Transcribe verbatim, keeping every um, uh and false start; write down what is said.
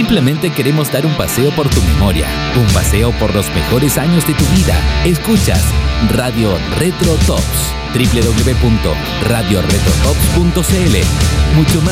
simplemente queremos dar un paseo por tu memoria, un paseo por los mejores años de tu vida. Escuchas Radio Retro Tops, doble u doble u doble u punto radio retro tops punto c l. Mucho más